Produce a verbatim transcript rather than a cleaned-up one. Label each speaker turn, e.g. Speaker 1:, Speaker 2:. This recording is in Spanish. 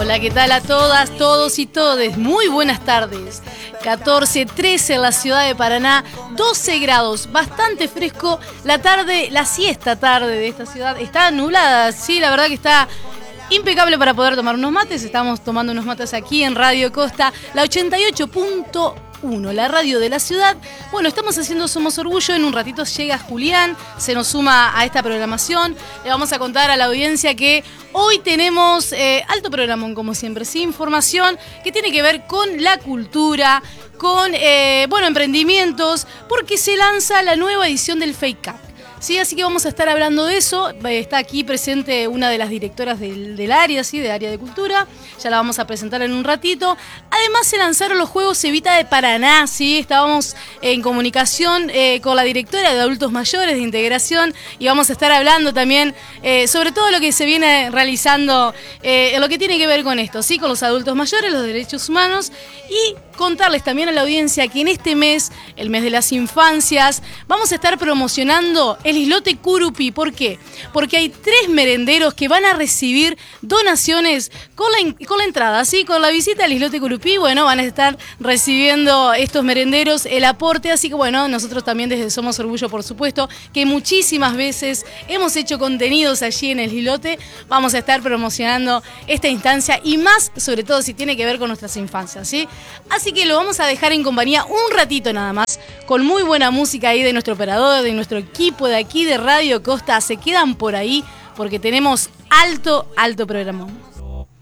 Speaker 1: Hola, ¿qué tal a todas, todos y todes? Muy buenas tardes. catorce, trece en la ciudad de Paraná, doce grados, bastante fresco. La tarde, la siesta tarde de esta ciudad está nublada, sí, la verdad que está impecable para poder tomar unos mates. Estamos tomando unos mates aquí en Radio Costa, la ochenta y ocho punto uno, la radio de la ciudad. Bueno, estamos haciendo Somos Orgullo. En un ratito llega Julián, se nos suma a esta programación. Le vamos a contar a la audiencia que hoy tenemos eh, alto programón, como siempre, sí, información que tiene que ver con la cultura, con eh, bueno, emprendimientos, porque se lanza la nueva edición del Fake Cup. Sí, así que vamos a estar hablando de eso. Está aquí presente una de las directoras del, del área, sí, del área de cultura. Ya la vamos a presentar en un ratito. Además, se lanzaron los Juegos Evita de Paraná, sí. Estábamos en comunicación eh, con la directora de adultos mayores de integración y vamos a estar hablando también eh, sobre todo lo que se viene realizando eh, en lo que tiene que ver con esto, sí, con los adultos mayores, los derechos humanos, y contarles también a la audiencia que en este mes, el mes de las infancias, vamos a estar promocionando el islote Curupí. ¿Por qué? Porque hay tres merenderos que van a recibir donaciones con la, con la entrada, ¿sí? Con la visita al islote Curupí, bueno, van a estar recibiendo estos merenderos el aporte, así que bueno, nosotros también desde Somos Orgullo, por supuesto, que muchísimas veces hemos hecho contenidos allí en el islote, vamos a estar promocionando esta instancia y más, sobre todo si tiene que ver con nuestras infancias, ¿sí? Así que lo vamos a dejar en compañía un ratito nada más, con muy buena música ahí de nuestro operador, de nuestro equipo de aquí de Radio Costa. Se quedan por ahí porque tenemos alto, alto programón.